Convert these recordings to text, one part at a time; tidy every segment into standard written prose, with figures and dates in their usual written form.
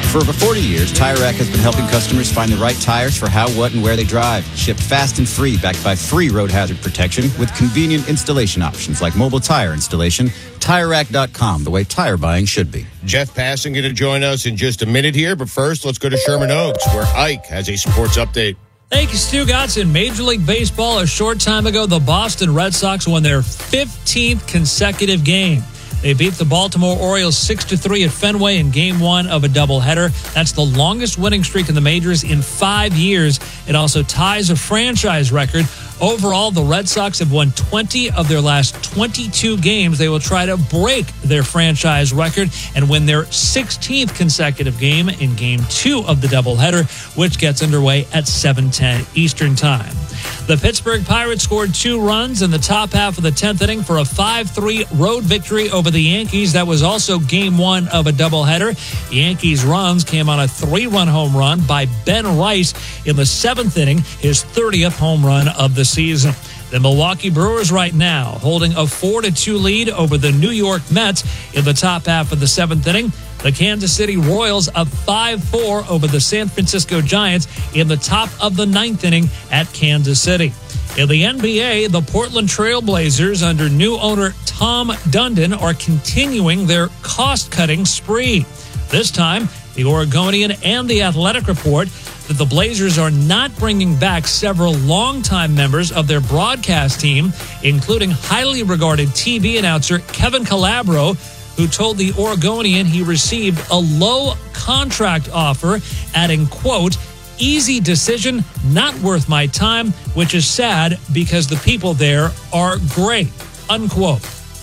For over 40 years, Tire Rack has been helping customers find the right tires for how, what, and where they drive. Shipped fast and free, backed by free road hazard protection with convenient installation options like mobile tire installation. TireRack.com, the way tire buying should be. Jeff Passan going to join us in just a minute here, but first, let's go to Sherman Oaks, where Ike has a sports update. Thank you, Stu Gatz. In Major League Baseball, a short time ago, the Boston Red Sox won their 15th consecutive game. They beat the Baltimore Orioles 6-3 at Fenway in Game 1 of a doubleheader. That's the longest winning streak in the majors in 5 years. It also ties a franchise record. Overall, the Red Sox have won 20 of their last 22 games. They will try to break their franchise record and win their 16th consecutive game in Game 2 of the doubleheader, which gets underway at 7:10 Eastern Time. The Pittsburgh Pirates scored 2 runs in the top half of the 10th inning for a 5-3 road victory over the Yankees. That was also Game 1 of a doubleheader. The Yankees' runs came on a 3-run home run by Ben Rice in the 7th inning, his 30th home run of the season. The Milwaukee Brewers right now holding a 4-2 lead over the New York Mets in the top half of the 7th inning. The Kansas City Royals up 5-4 over the San Francisco Giants in the top of the 9th inning at Kansas City. In the NBA, the Portland Trail Blazers under new owner Tom Dundon are continuing their cost-cutting spree. This time, the Oregonian and the Athletic report that the Blazers are not bringing back several longtime members of their broadcast team, including highly regarded TV announcer Kevin Calabro, who told the Oregonian he received a low contract offer, adding, quote, "Easy decision, not worth my time, which is sad because the people there are great," unquote.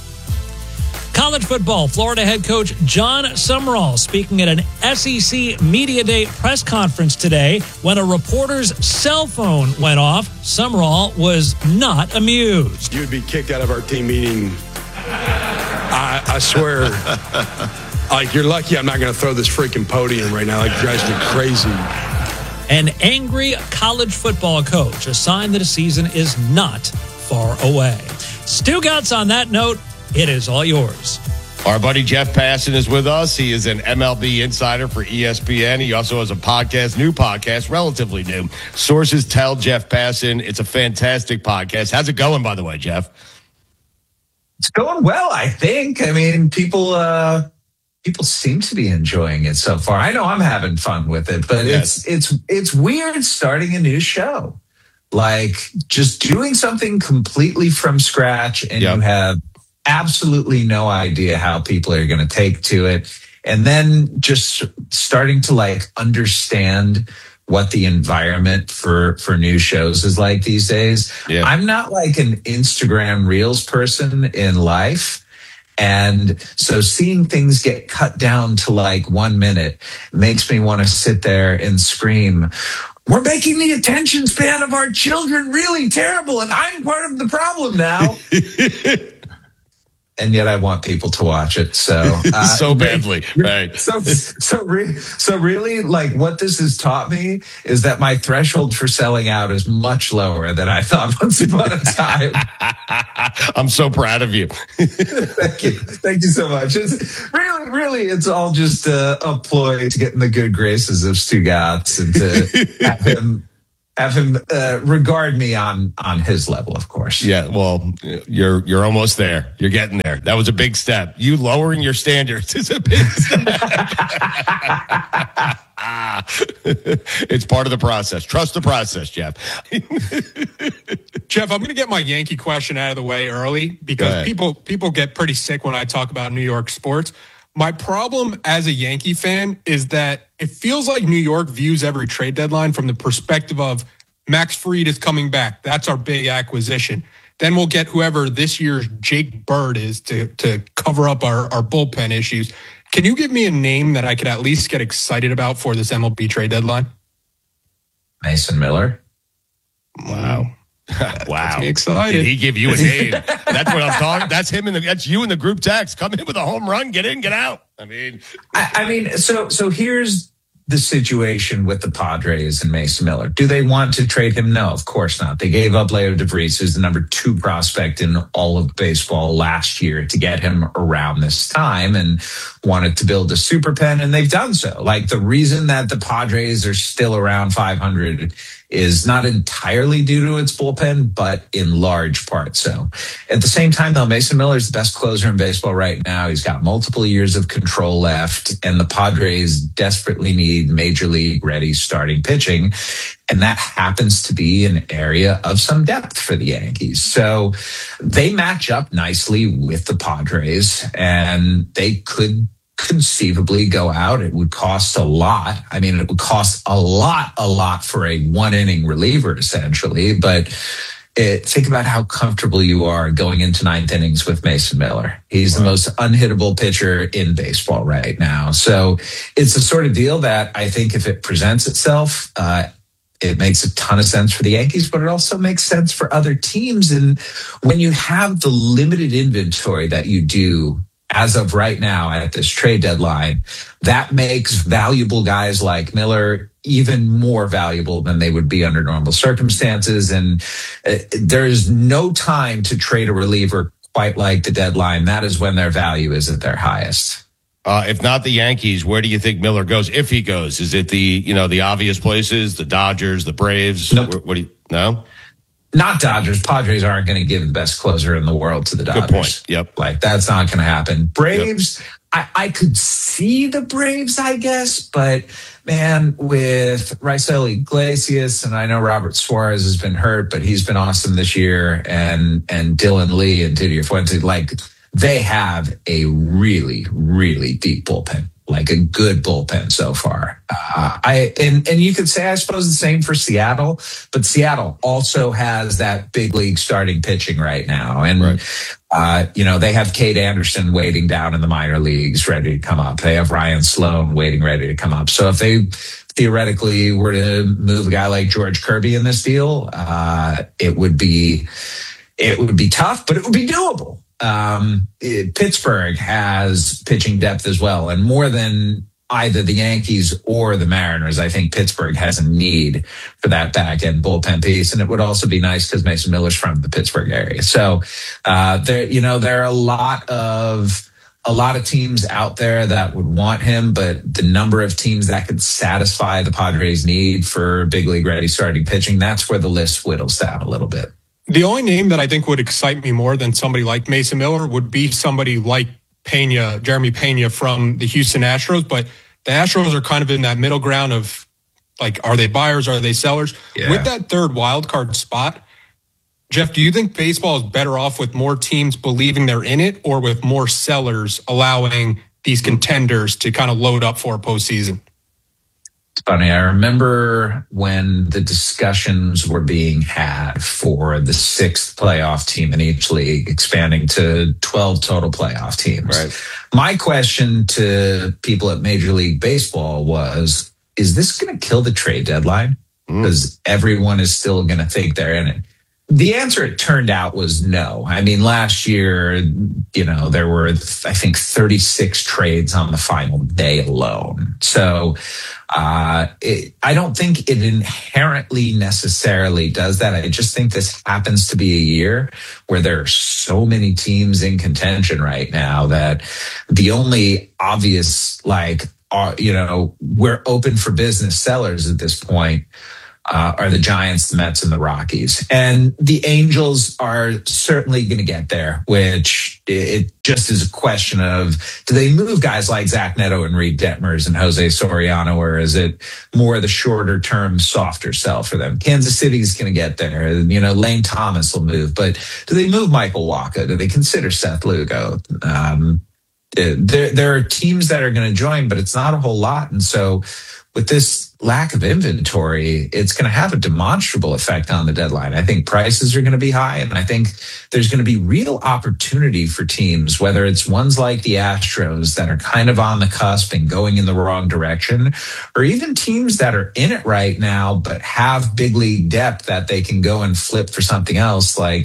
College football, Florida head coach John Sumrall speaking at an SEC Media Day press conference today. When a reporter's cell phone went off, Sumrall was not amused. You would be kicked out of our team meeting. I swear. Like, you're lucky I'm not going to throw this freaking podium right now. Like, it drives me crazy. An angry college football coach, a sign that a season is not far away. Stu Gatz on that note. It is all yours. Our buddy Jeff Passan is with us. He is an MLB insider for ESPN. He also has a podcast, new podcast, relatively new. Sources Tell Jeff Passan. It's a fantastic podcast. How's it going, by the way, Jeff? It's going well, I think. I mean, people seem to be enjoying it so far. I know I'm having fun with it, but yes. it's weird starting a new show. Like, just doing something completely from scratch, and you have absolutely no idea how people are going to take to it. And then just starting to like understand what the environment for new shows is like these days. Yeah. I'm not like an Instagram Reels person in life. And so seeing things get cut down to like 1 minute makes me want to sit there and scream, "We're making the attention span of our children really terrible, and I'm part of the problem now." And yet I want people to watch it. So so badly, right? So really, like, what this has taught me is that my threshold for selling out is much lower than I thought once upon a time. I'm so proud of you. Thank you so much. It's really, it's all just a ploy to get in the good graces of Stu Gatz and to have him regard me on his level, of course. Yeah, well, you're almost there. You're getting there. That was a big step. You lowering your standards is a big step. It's part of the process. Trust the process, Jeff. Jeff, I'm going to get my Yankee question out of the way early because people get pretty sick when I talk about New York sports. My problem as a Yankee fan is that it feels like New York views every trade deadline from the perspective of Max Fried is coming back. That's our big acquisition. Then we'll get whoever this year's Jake Bird is to cover up our bullpen issues. Can you give me a name that I could at least get excited about for this MLB trade deadline? Mason Miller. Wow. Wow. Excited. Did he give you a name? That's what I'm talking. That's him that's you in the group text. Come in with a home run, get in, get out. I mean, so here's the situation with the Padres and Mason Miller. Do they want to trade him? No, of course not. They gave up Leo DeVries, who's the number 2 prospect in all of baseball last year, to get him around this time, and wanted to build a super pen, and they've done so. Like, the reason that the Padres are still around 500 is not entirely due to its bullpen, but in large part so. At the same time, though, Mason Miller is the best closer in baseball right now. He's got multiple years of control left, and the Padres desperately need major league ready starting pitching. And that happens to be an area of some depth for the Yankees. So they match up nicely with the Padres, and they could conceivably go out. It would cost a lot. I mean, it would cost a lot for a 1-inning reliever, essentially. But think about how comfortable you are going into 9th innings with Mason Miller. He's the most unhittable pitcher in baseball right now. So it's the sort of deal that I think if it presents itself, it makes a ton of sense for the Yankees, but it also makes sense for other teams. And when you have the limited inventory that you do as of right now at this trade deadline, that makes valuable guys like Miller even more valuable than they would be under normal circumstances. And there's no time to trade a reliever quite like the deadline. That is when their value is at their highest. If not the Yankees, where do you think Miller goes? If he goes, is it the obvious places, the Dodgers, the Braves? Nope. What do you, no? Not Dodgers. Padres aren't going to give the best closer in the world to the Dodgers. Good point. Yep. Like, that's not going to happen. Braves, yep. I could see the Braves, I guess, but man, with Raisel Iglesias, and I know Robert Suarez has been hurt, but he's been awesome this year, and Dylan Lee and Didier Fuentes, like, they have a really, really deep bullpen. Like, a good bullpen so far. And you could say, I suppose, the same for Seattle, but Seattle also has that big league starting pitching right now. And, they have Cade Anderson waiting down in the minor leagues, ready to come up. They have Ryan Sloan waiting, ready to come up. So if they theoretically were to move a guy like George Kirby in this deal, it would be tough, but it would be doable. Pittsburgh has pitching depth as well, and more than either the Yankees or the Mariners, I think Pittsburgh has a need for that back end bullpen piece, and it would also be nice because Mason Miller's from the Pittsburgh area. So there are a lot of teams out there that would want him, but the number of teams that could satisfy the Padres' need for big league ready starting pitching, that's where the list whittles down a little bit. The only name that I think would excite me more than somebody like Mason Miller would be somebody like Jeremy Pena from the Houston Astros. But the Astros are kind of in that middle ground of, like, are they buyers? Are they sellers? Yeah. With that third wild card spot, Jeff, do you think baseball is better off with more teams believing they're in it, or with more sellers allowing these contenders to kind of load up for a postseason? It's funny. I remember when the discussions were being had for the 6th playoff team in each league, expanding to 12 total playoff teams. Right. My question to people at Major League Baseball was, is this going to kill the trade deadline? Because everyone is still going to think they're in it. The answer, it turned out, was no. I mean, last year, there were, I think, 36 trades on the final day alone. So I don't think it inherently necessarily does that. I just think this happens to be a year where there are so many teams in contention right now that the only obvious, we're open for business sellers at this point are the Giants, the Mets, and the Rockies. And the Angels are certainly going to get there, which it just is a question of, do they move guys like Zach Neto and Reed Detmers and Jose Soriano, or is it more the shorter term, softer sell for them? Kansas City is going to get there. Lane Thomas will move, but do they move Michael Wacha? Do they consider Seth Lugo? There are teams that are going to join, but it's not a whole lot. And so with this lack of inventory, it's going to have a demonstrable effect on the deadline. I think prices are going to be high, and I think there's going to be real opportunity for teams, whether it's ones like the Astros that are kind of on the cusp and going in the wrong direction, or even teams that are in it right now but have big league depth that they can go and flip for something else, like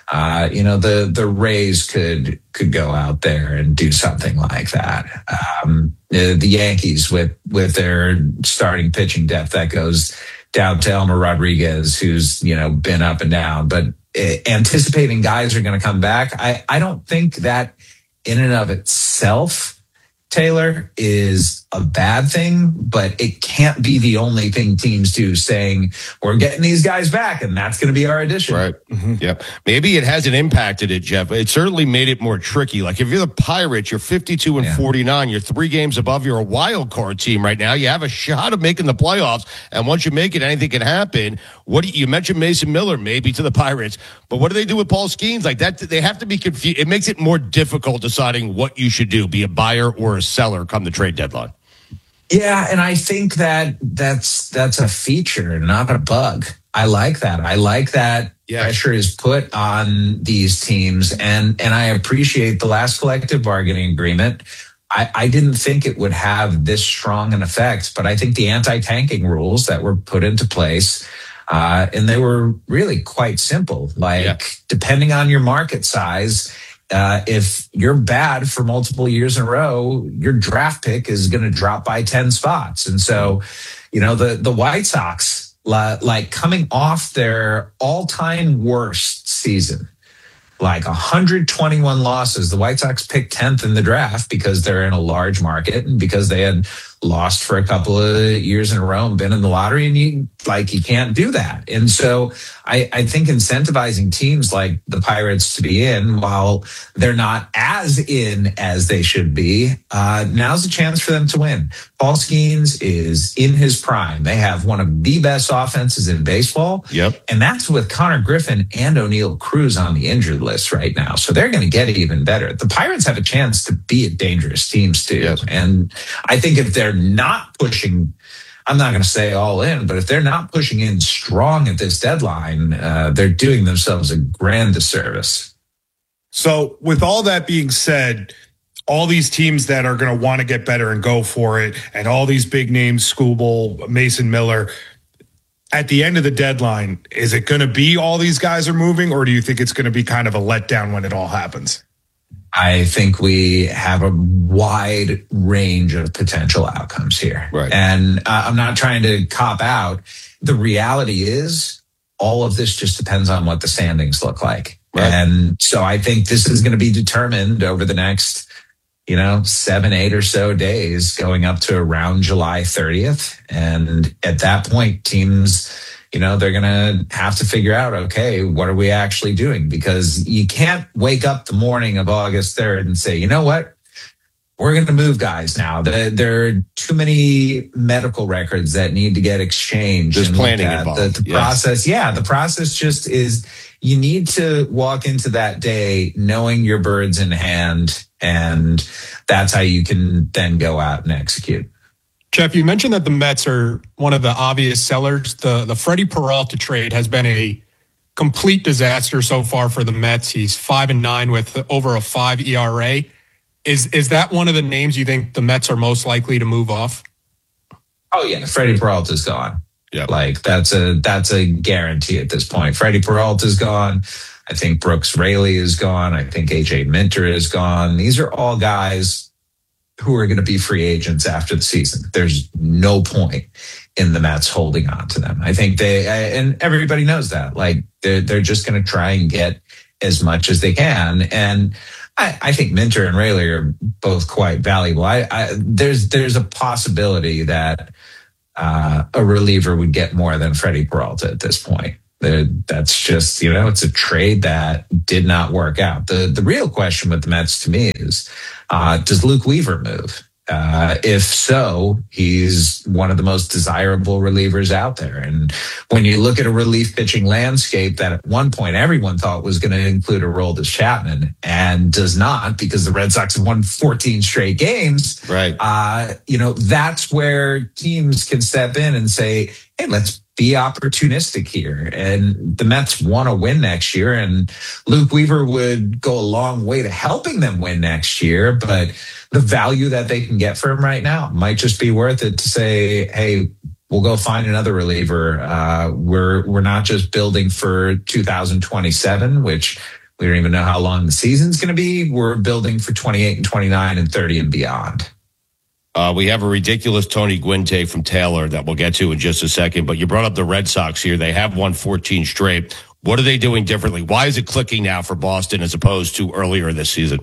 The Rays could go out there and do something like that. The Yankees with their starting pitching depth that goes down to Elmer Rodriguez, who's been up and down, but anticipating guys are going to come back. I don't think that in and of itself, Taylor, is a bad thing, but it can't be the only thing teams do, saying we're getting these guys back and that's going to be our addition. Right. Mm-hmm. Yep. Maybe it hasn't impacted it, Jeff. It certainly made it more tricky. Like if you're the Pirates, you're 52 and 49. You're 3 games above. You're a wild card team right now. You have a shot of making the playoffs. And once you make it, anything can happen. You mentioned Mason Miller, maybe to the Pirates, but what do they do with Paul Skeens? Like that, they have to be confused. It makes it more difficult deciding what you should do, be a buyer or a seller come the trade deadline. Yeah, and I think that's a feature, not a bug. I like that. I like that pressure is put on these teams, and I appreciate the last collective bargaining agreement. I didn't think it would have this strong an effect, but I think the anti-tanking rules that were put into place, and they were really quite simple. Depending on your market size, if you're bad for multiple years in a row, your draft pick is going to drop by 10 spots. And so, the White Sox, coming off their all-time worst season, 121 losses, the White Sox picked 10th in the draft because they're in a large market and because they had lost for a couple of years in a row and been in the lottery, and you can't do that. And so I think incentivizing teams like the Pirates to be in, while they're not as in as they should be, now's a chance for them to win. Paul Skeens is in his prime. They have one of the best offenses in baseball. Yep. And that's with Connor Griffin and O'Neal Cruz on the injured list right now. So they're going to get even better. The Pirates have a chance to be a dangerous team, too. Yes. And I think if they're not pushing, I'm not going to say all in, but if they're not pushing in strong at this deadline, they're doing themselves a grand disservice. So with all that being said, all these teams that are going to want to get better and go for it, and all these big names, Skubal, Mason Miller, at the end of the deadline, is it going to be all these guys are moving, or do you think it's going to be kind of a letdown when it all happens? I think we have a wide range of potential outcomes here. Right. And I'm not trying to cop out. The reality is all of this just depends on what the standings look like. Right. And so I think this is going to be determined over the next 7, 8 or so days going up to around July 30th. And at that point, teams, they're going to have to figure out, okay, what are we actually doing? Because you can't wake up the morning of August 3rd and say, you know what? We're going to move guys now. There are too many medical records that need to get exchanged. There's planning involved. The process, the process just is, you need to walk into that day knowing your bird's in hand, and that's how you can then go out and execute. Jeff, you mentioned that the Mets are one of the obvious sellers. The Freddie Peralta trade has been a complete disaster so far for the Mets. He's 5-9 with over a 5 ERA. Is that one of the names you think the Mets are most likely to move off? Oh yeah, Freddie Peralta's gone. Yeah, that's a guarantee at this point. Freddie Peralta's gone. I think Brooks Raley is gone. I think AJ Minter is gone. These are all guys who are going to be free agents after the season. There's no point in the Mets holding on to them. I think and everybody knows that. They're just going to try and get as much as they can. And I think Minter and Raley are both quite valuable. There's a possibility that a reliever would get more than Freddie Peralta at this point. That's just, it's a trade that did not work out. The real question with the Mets to me is, does Luke Weaver move? If so, he's one of the most desirable relievers out there. And when you look at a relief pitching landscape that at one point everyone thought was going to include Aroldis Chapman and does not, because the Red Sox have won 14 straight games. Right. That's where teams can step in and say, hey, let's be opportunistic here. And the Mets want to win next year, and Luke Weaver would go a long way to helping them win next year. But the value that they can get for him right now might just be worth it to say, hey, we'll go find another reliever. We're not just building for 2027, which we don't even know how long the season's going to be. We're building for 28 and 29 and 30 and beyond. We have a ridiculous Tony Gwynn take from Taylor that we'll get to in just a second. But you brought up the Red Sox here. They have won 14 straight. What are they doing differently? Why is it clicking now for Boston as opposed to earlier this season?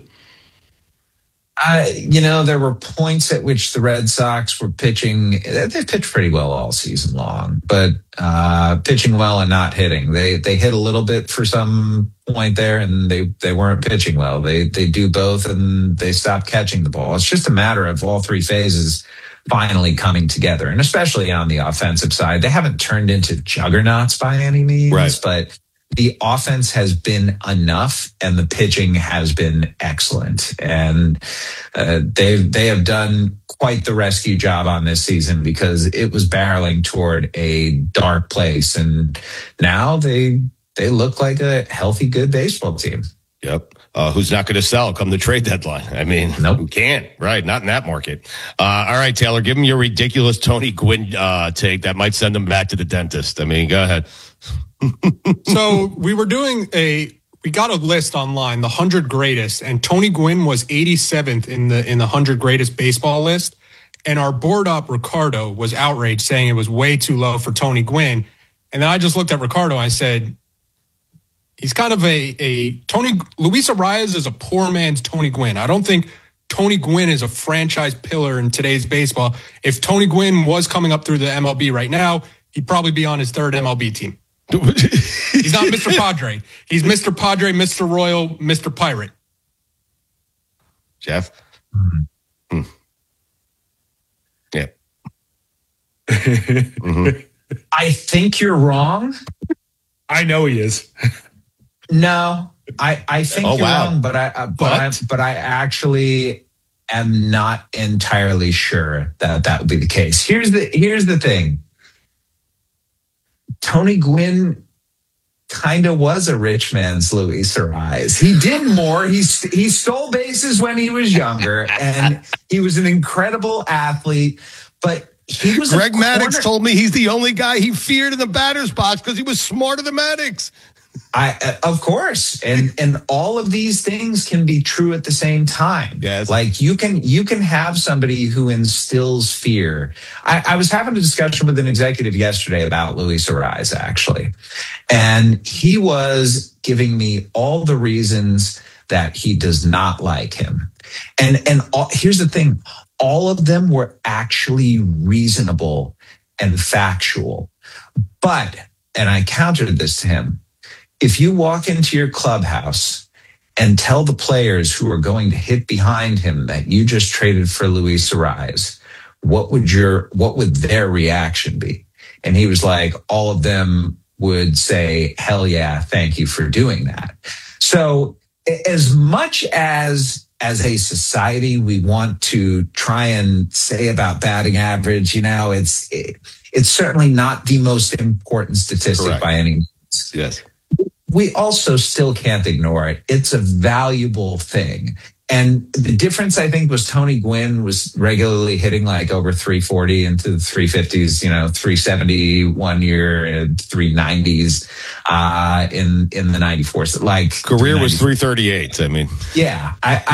There were points at which the Red Sox were pitching. They pitched pretty well all season long, but pitching well and not hitting. They hit a little bit for some point there, and they weren't pitching well. They do both, and they stopped catching the ball. It's just a matter of all three phases finally coming together, and especially on the offensive side. They haven't turned into juggernauts by any means, right, but the offense has been enough and the pitching has been excellent. And they have done quite the rescue job on this season because it was barreling toward a dark place. And now they look like a healthy, good baseball team. Yep. Who's not going to sell come the trade deadline? I mean, nope. Who can't, right? Not in that market. All right, Taylor, give him your ridiculous Tony Gwynn take that might send him back to the dentist. I mean, go ahead. So we got a list online, the 100 greatest, and Tony Gwynn was 87th in the 100 greatest baseball list. And our board op Ricardo was outraged, saying it was way too low for Tony Gwynn. And then I just looked at Ricardo and I said, he's kind of Luis Arias is a poor man's Tony Gwynn. I don't think Tony Gwynn is a franchise pillar in today's baseball. If Tony Gwynn was coming up through the MLB right now, he'd probably be on his third MLB team. He's not Mr. Padre. He's Mr. Padre, Mr. Royal, Mr. Pirate. Jeff? Mm. Yeah. Mm-hmm. I think you're wrong. I know he is. No, I think you're wrong, but I actually am not entirely sure that would be the case. Here's the thing. Tony Gwynn kind of was a rich man's Luis Arias. He did more. He stole bases when he was younger, and he was an incredible athlete. But he was. Greg Maddux told me he's the only guy he feared in the batter's box because he was smarter than Maddux. Of course, and all of these things can be true at the same time. Yes. Like you can have somebody who instills fear. I was having a discussion with an executive yesterday about Luis Arias, actually, and he was giving me all the reasons that he does not like him. And here's the thing: all of them were actually reasonable and factual. But, and I countered this to him, if you walk into your clubhouse and tell the players who are going to hit behind him that you just traded for Luis Arias, what would their reaction be? And he was like, all of them would say, hell yeah, thank you for doing that. So as much as a society, we want to try and say about batting average, it's certainly not the most important statistic. Correct. By any means. Yes. We also still can't ignore it. It's a valuable thing. And the difference, I think, was Tony Gwynn was regularly hitting like over 340 into the 350s, 370 1 year and 390s in the 94s. Like career was 338. I mean, yeah.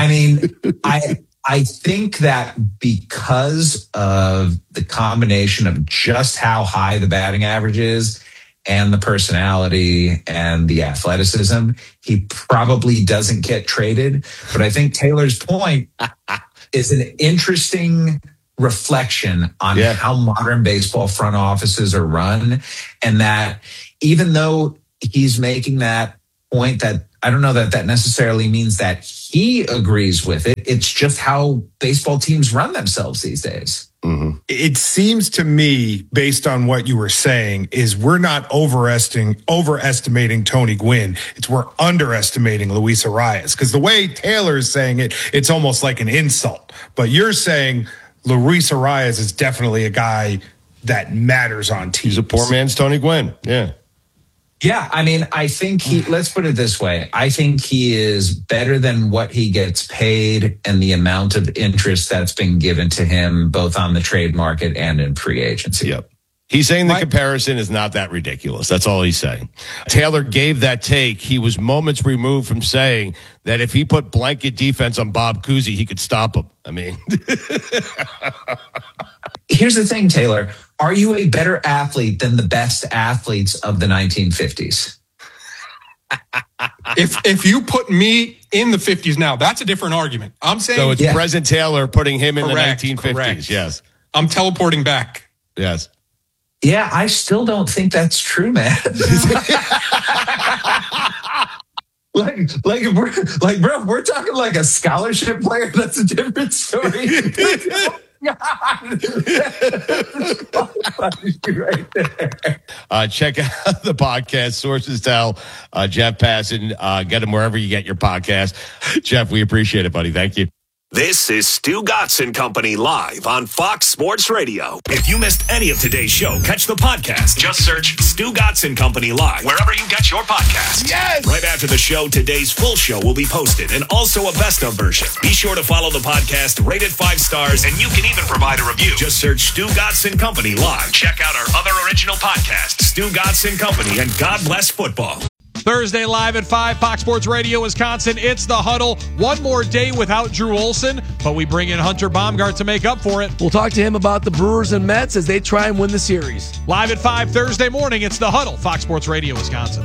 I think that because of the combination of just how high the batting average is and the personality and the athleticism, he probably doesn't get traded. But I think Taylor's point is an interesting reflection on how modern baseball front offices are run. And that even though he's making that point, that I don't know that necessarily means that he agrees with it. It's just how baseball teams run themselves these days. Mm-hmm. It seems to me, based on what you were saying, is we're not overestimating Tony Gwynn. We're underestimating Luis Arias. Because the way Taylor's saying it, it's almost like an insult. But you're saying Luis Arias is definitely a guy that matters on teams. He's a poor man's Tony Gwynn. Yeah. Yeah, I think let's put it this way. I think he is better than what he gets paid and the amount of interest that's been given to him, both on the trade market and in free agency. Yep. He's saying the comparison is not that ridiculous. That's all he's saying. Taylor gave that take. He was moments removed from saying that if he put blanket defense on Bob Cousy, he could stop him. I mean, here's the thing, Taylor. Are you a better athlete than the best athletes of the 1950s? If you put me in the 50s now, that's a different argument. I'm saying so. It's present Taylor putting him in the 1950s. Correct. Yes, I'm teleporting back. Yes. Yeah, I still don't think that's true, man. Bro, we're talking like a scholarship player. That's a different story. Right there. Check out the podcast. Sources tell Jeff Passan. Get him wherever you get your podcast. Jeff, we appreciate it, buddy. Thank you. This is Stu Gatz and Company live on Fox Sports Radio. If you missed any of today's show, catch the podcast. Just search Stu Gatz and Company live wherever you get your podcast. Yes! Right after the show, today's full show will be posted and also a best of version. Be sure to follow the podcast, rate it 5 stars, and you can even provide a review. Just search Stu Gatz and Company live. Check out our other original podcasts, Stu Gatz and Company and God Bless Football. Thursday live at 5, Fox Sports Radio, Wisconsin. It's The Huddle. One more day without Drew Olson, but we bring in Hunter Baumgart to make up for it. We'll talk to him about the Brewers and Mets as they try and win the series. Live at 5 Thursday morning, it's The Huddle, Fox Sports Radio, Wisconsin.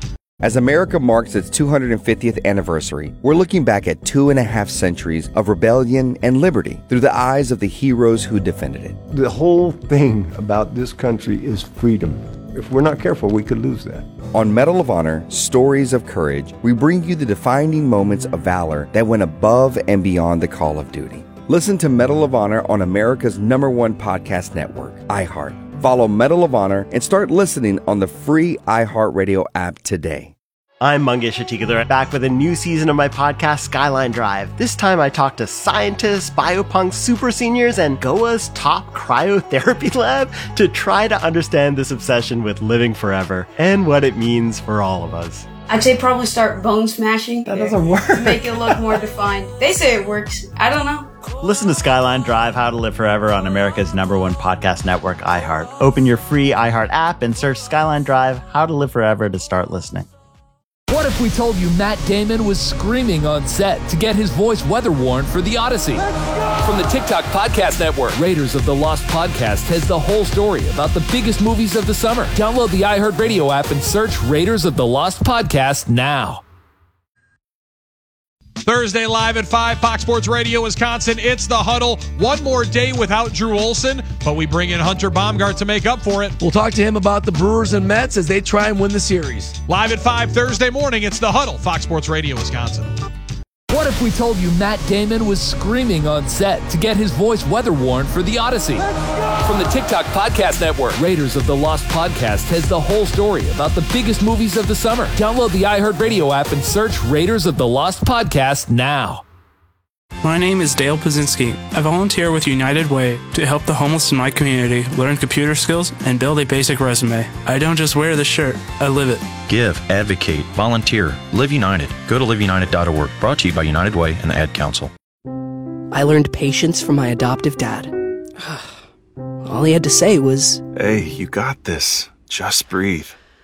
As America marks its 250th anniversary, we're looking back at 2.5 centuries of rebellion and liberty through the eyes of the heroes who defended it. The whole thing about this country is freedom. If we're not careful, we could lose that. On Medal of Honor, Stories of Courage, we bring you the defining moments of valor that went above and beyond the call of duty. Listen to Medal of Honor on America's #1 podcast network, iHeart. Follow Medal of Honor and start listening on the free iHeartRadio app today. I'm Mangesh Atikadar, back with a new season of my podcast, Skyline Drive. This time I talk to scientists, biopunks, super seniors, and Goa's top cryotherapy lab to try to understand this obsession with living forever and what it means for all of us. I'd say probably start bone smashing. That doesn't work. To make it look more defined. They say it works. I don't know. Listen to Skyline Drive, How to Live Forever on America's #1 podcast network, iHeart. Open your free iHeart app and search Skyline Drive, How to Live Forever to start listening. What if we told you Matt Damon was screaming on set to get his voice weather-worn for The Odyssey? From the TikTok Podcast Network, Raiders of the Lost Podcast has the whole story about the biggest movies of the summer. Download the iHeartRadio app and search Raiders of the Lost Podcast now. Thursday live at 5, Fox Sports Radio, Wisconsin. It's The Huddle. One more day without Drew Olson, but we bring in Hunter Baumgart to make up for it. We'll talk to him about the Brewers and Mets as they try and win the series. Live at 5 Thursday morning, it's The Huddle, Fox Sports Radio, Wisconsin. What if we told you Matt Damon was screaming on set to get his voice weather-worn for The Odyssey? From the TikTok Podcast Network, Raiders of the Lost Podcast has the whole story about the biggest movies of the summer. Download the iHeartRadio app and search Raiders of the Lost Podcast now. My name is Dale Pazinski. I volunteer with United Way to help the homeless in my community learn computer skills and build a basic resume. I don't just wear the shirt, I live it. Give, advocate, volunteer, Live United. Go to liveunited.org. Brought to you by United Way and the Ad Council. I learned patience from my adoptive dad. All he had to say was, "Hey, you got this. Just breathe."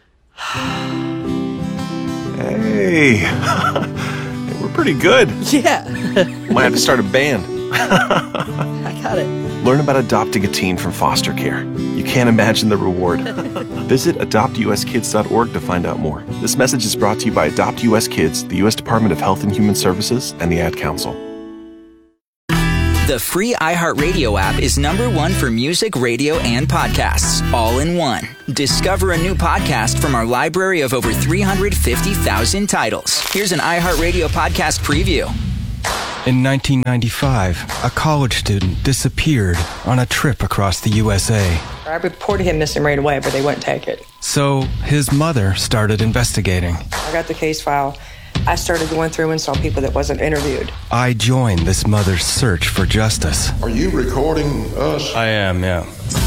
Hey, we're pretty good. Yeah. Might have to start a band. I got it. Learn about adopting a teen from foster care. You can't imagine the reward. Visit adoptuskids.org to find out more. This message is brought to you by Adopt US Kids, the U.S. Department of Health and Human Services, and the Ad Council. The free iHeartRadio app is #1 for music, radio, and podcasts, all in one. Discover a new podcast from our library of over 350,000 titles. Here's an iHeartRadio podcast preview. In 1995, a college student disappeared on a trip across the USA. I reported him missing right away, but they wouldn't take it. So his mother started investigating. I got the case file. I started going through and saw people that wasn't interviewed. I joined this mother's search for justice. Are you recording us? I am, yeah.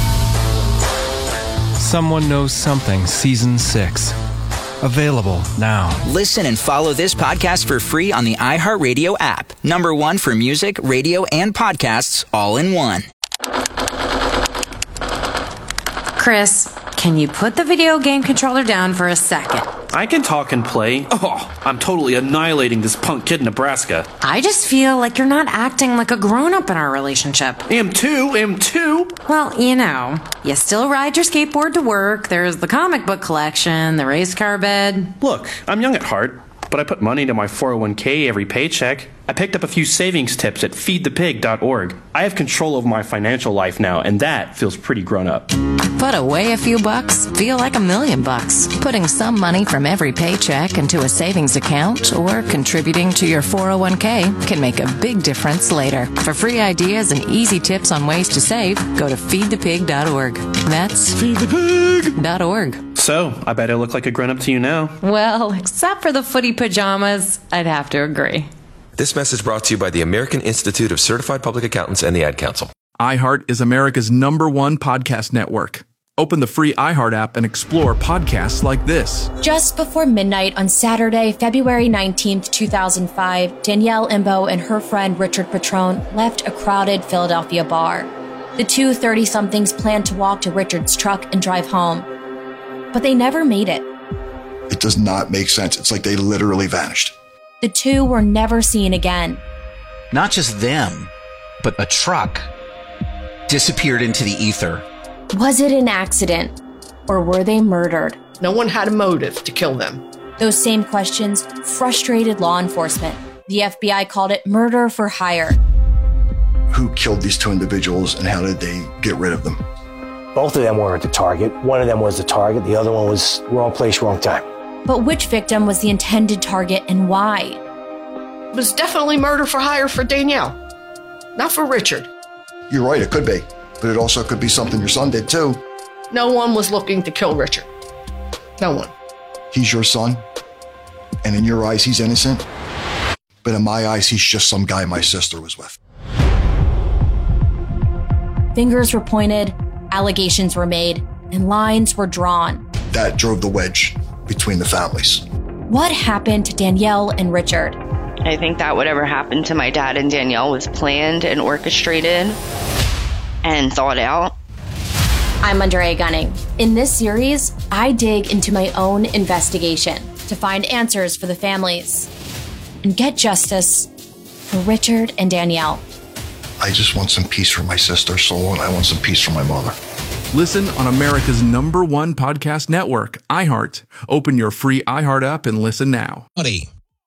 Someone Knows Something, Season 6. Available now. Listen and follow this podcast for free on the iHeartRadio app. #1 for music, radio, and podcasts, all in one. Chris, can you put the video game controller down for a second? I can talk and play. Oh, I'm totally annihilating this punk kid in Nebraska. I just feel like you're not acting like a grown-up in our relationship. Am too. Well, you still ride your skateboard to work, there's the comic book collection, the race car bed. Look, I'm young at heart, but I put money into my 401k every paycheck. I picked up a few savings tips at feedthepig.org. I have control of my financial life now, and that feels pretty grown up. Put away a few bucks, feel like $1 million. Putting some money from every paycheck into a savings account or contributing to your 401k can make a big difference later. For free ideas and easy tips on ways to save, go to feedthepig.org. That's feedthepig.org. So, I bet I look like a grown up to you now. Well, except for the footy pajamas, I'd have to agree. This message brought to you by the American Institute of Certified Public Accountants and the Ad Council. iHeart is America's #1 podcast network. Open the free iHeart app and explore podcasts like this. Just before midnight on Saturday, February 19th, 2005, Danielle Imbo and her friend Richard Petrone left a crowded Philadelphia bar. The two 30-somethings planned to walk to Richard's truck and drive home, but they never made it. It does not make sense. It's like they literally vanished. The two were never seen again. Not just them, but a truck disappeared into the ether. Was it an accident, or were they murdered? No one had a motive to kill them. Those same questions frustrated law enforcement. The FBI called it murder for hire. Who killed these two individuals and how did they get rid of them? Both of them weren't the target. One of them was the target. The other one was wrong place, wrong time. But which victim was the intended target and why? It was definitely murder for hire for Danielle, not for Richard. You're right, it could be. But it also could be something your son did too. No one was looking to kill Richard. No one. He's your son, and in your eyes, he's innocent. But in my eyes, he's just some guy my sister was with. Fingers were pointed, allegations were made, and lines were drawn. That drove the wedge between the families. What happened to Danielle and Richard? I think that whatever happened to my dad and Danielle was planned and orchestrated and thought out. I'm Andrea Gunning. In this series, I dig into my own investigation to find answers for the families and get justice for Richard and Danielle. I just want some peace for my sister's soul, and I want some peace for my mother. Listen on America's #1 podcast network, iHeart. Open your free iHeart app and listen now. Howdy.